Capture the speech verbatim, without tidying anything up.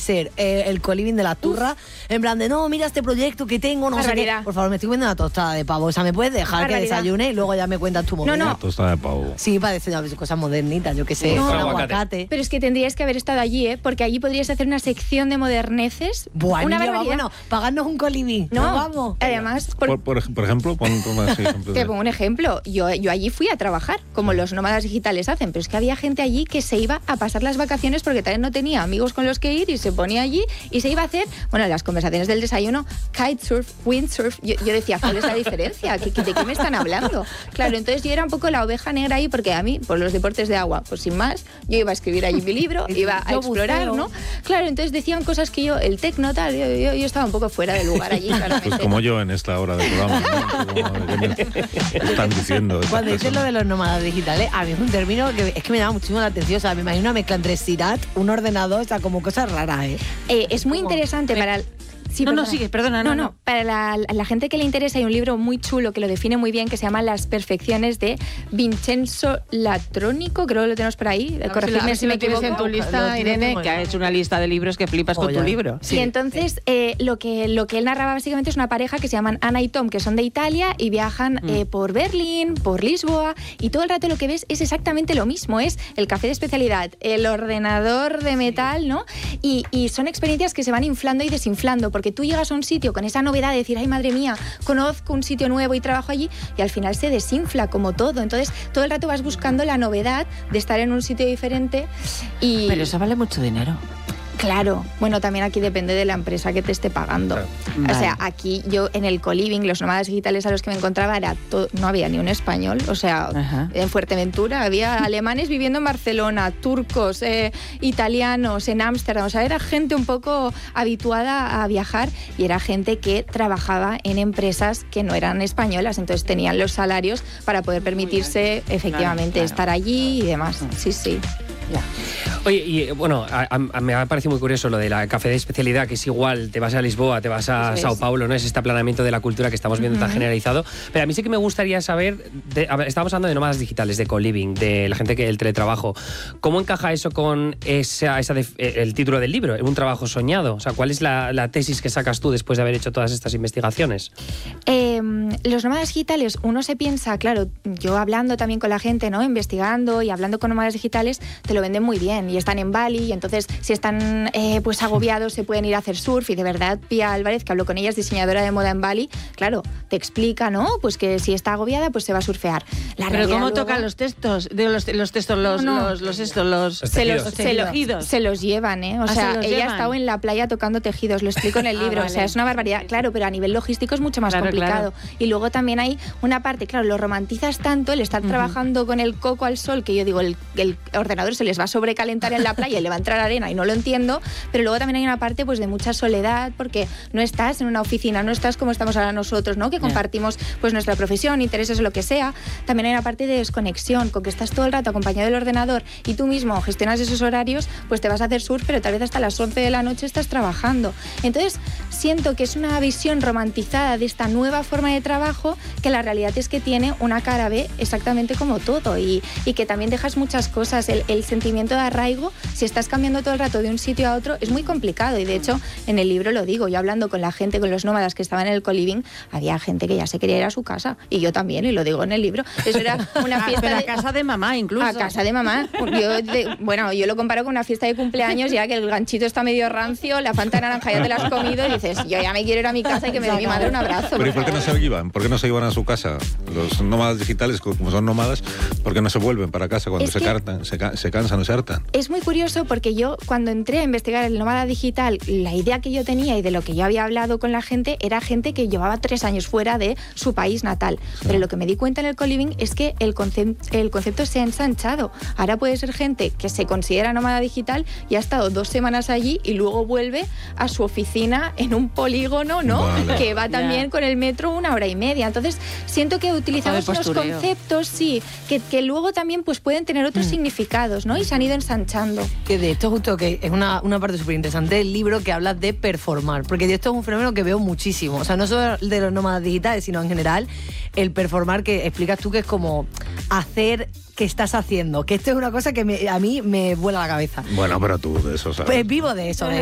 ser eh, el coliving de la turra, Uf. en plan de, no, mira este proyecto que tengo, no sé qué. Por favor, me estoy comiendo una tostada de pavo. O sea, ¿me puedes dejar Barbaridad. que desayune y luego ya me cuentas tu movida? No, no. Una tostada de pavo. Sí, para decir cosas modernitas, yo qué sé. No, con aguacate. aguacate. Pero es que tendrías que haber estado allí, ¿eh? Porque allí podrías hacer una sección de moderneces. Buah, una niña, barbaridad. Bueno, pagarnos un coliving. No, no vamos. Además, por, por, por, por ejemplo, pon, pon así, te pongo un ejemplo. Yo, yo allí fui a trabajar, como los nómadas digitales hacen, pero es que había gente allí que se iba a pasar las vacaciones porque también no tenía amigos con los que ir y se ponía allí y se iba a hacer, bueno, las conversaciones del desayuno, kitesurf, windsurf. Yo, yo decía, ¿cuál es la diferencia? ¿De qué me están hablando? Claro, entonces yo era un poco la oveja negra ahí porque a mí, por los deportes de agua, pues sin más, yo iba a escribir allí mi libro, iba a explorar, ¿no? Claro, entonces decían cosas que yo, el tecno, tal, yo, yo, yo estaba un poco fuera de lugar allí, claramente. Pues como yo en esta hora del programa, ¿no? Como, ¿qué me están diciendo? Cuando dices lo de los nómadas digitales, a mí es un término que es que me llama muchísimo la atención. O sea, me imagino una mezcla entre Sirat, un ordenador, o sea, como cosas raras, ¿eh? eh es muy ¿Cómo? interesante eh. para... Sí, no, perdona. no, sigue, perdona. No, no, no. no. Para la, la gente que le interesa hay un libro muy chulo que lo define muy bien que se llama Las perfecciones de Vincenzo Latrónico, creo que lo tenemos por ahí. Corregidme si, si me equivoco. En tu lista, Irene, que ha hecho una lista de libros que flipas Oye. con tu libro. Sí, y entonces eh, lo, que, lo que él narraba básicamente es una pareja que se llaman Ana y Tom, que son de Italia y viajan mm. eh, por Berlín, por Lisboa, y todo el rato lo que ves es exactamente lo mismo, es el café de especialidad, el ordenador de metal, ¿no? Y, y son experiencias que se van inflando y desinflando, porque tú llegas a un sitio con esa novedad de decir, ay, madre mía, conozco un sitio nuevo y trabajo allí, y al final se desinfla como todo. Entonces, todo el rato vas buscando la novedad de estar en un sitio diferente y... Pero eso vale mucho dinero. Claro, bueno, también aquí depende de la empresa que te esté pagando. Claro. Vale. O sea, aquí yo en el coliving, los nómadas digitales a los que me encontraba, era todo, no había ni un español. O sea, Ajá. en Fuerteventura había alemanes viviendo en Barcelona, turcos, eh, italianos, en Ámsterdam. O sea, era gente un poco habituada a viajar y era gente que trabajaba en empresas que no eran españolas. Entonces tenían los salarios para poder permitirse efectivamente claro, claro. estar allí y demás. Sí, sí. Ya. Oye, y bueno, a, a, me ha parecido muy curioso lo de la café de especialidad, que es igual, te vas a Lisboa, te vas a Sao Paulo, ¿no? Es este aplanamiento de la cultura que estamos viendo uh-huh. tan generalizado. Pero a mí sí que me gustaría saber, de, a ver, estábamos hablando de nómadas digitales, de co-living, de la gente que el teletrabajo. ¿Cómo encaja eso con esa, esa de, el título del libro, un trabajo soñado? O sea, ¿cuál es la, la tesis que sacas tú después de haber hecho todas estas investigaciones? Eh, los nómadas digitales, uno se piensa, claro, yo hablando también con la gente, ¿no? Investigando y hablando con nómadas digitales, te lo venden muy bien y están en Bali y entonces si están eh, pues agobiados se pueden ir a hacer surf y de verdad Pía Álvarez, que habló con ella, es diseñadora de moda en Bali, claro, te explica, ¿no? Pues que si está agobiada pues se va a surfear. La Pero ¿cómo luego... tocan los textos? De los, los textos, los, no, no. los, los estos, los, se los, los se, los, se los llevan, ¿eh? O ah, sea, ella llevan. ha estado en la playa tocando tejidos, lo explico en el libro, ah, vale. O sea, es una barbaridad, claro, pero a nivel logístico es mucho más claro, complicado. Claro. Y luego también hay una parte, claro, lo romantizas tanto, el estar uh-huh. trabajando con el coco al sol, que yo digo, el, el ordenador se les va a sobrecalentar en la playa y le va a entrar arena y no lo entiendo, pero luego también hay una parte pues de mucha soledad porque no estás en una oficina, no estás como estamos ahora nosotros, ¿no? Que compartimos pues nuestra profesión, intereses o lo que sea. También hay una parte de desconexión, con que estás todo el rato acompañado del ordenador y tú mismo gestionas esos horarios, pues te vas a hacer surf, pero tal vez hasta las once de la noche estás trabajando. Entonces, siento que es una visión romantizada de esta nueva forma de trabajo que la realidad es que tiene una cara B exactamente como todo y, y que también dejas muchas cosas. El, el sentimiento de arraigo, si estás cambiando todo el rato de un sitio a otro, es muy complicado y de hecho en el libro lo digo, yo hablando con la gente, con los nómadas que estaban en el coliving, había gente que ya se quería ir a su casa y yo también, y lo digo en el libro, eso era una fiesta pero de... a casa de mamá incluso. A casa de mamá, yo de, bueno, yo lo comparo con una fiesta de cumpleaños ya que el ganchito está medio rancio, la fanta naranja ya te la has comido y dices, yo ya me quiero ir a mi casa y que me dé mi madre un abrazo. Pero ¿y por qué no se iban? ¿Por qué no se iban a su casa? Los nómadas digitales, como son nómadas, ¿por qué no se vuelven para casa cuando se, cartan, se, se cansan o se hartan? Es muy curioso porque yo cuando entré a investigar el nómada digital, la idea que yo tenía y de lo que yo había hablado con la gente era gente que llevaba tres años fuera de su país natal. Sí. Pero lo que me di cuenta en el coliving es que el, concep- el concepto se ha ensanchado. Ahora puede ser gente que se considera nómada digital y ha estado dos semanas allí y luego vuelve a su oficina en un polígono, ¿no? Vale. Que va también yeah. con el metro una hora y media. Entonces siento que utilizamos unos conceptos, sí, que, que luego también pues pueden tener otros mm. significados, ¿no? Y se han ido ensanchando. Que de esto justo que es una, una parte súper interesante del libro que habla de performar, porque de esto es un fenómeno que veo muchísimo, o sea, no solo de los nómadas digitales, sino en general el performar, que explicas tú que es como hacer que estás haciendo, que esto es una cosa que me, a mí me vuela la cabeza. Bueno, pero tú de eso sabes. Pues vivo de eso, de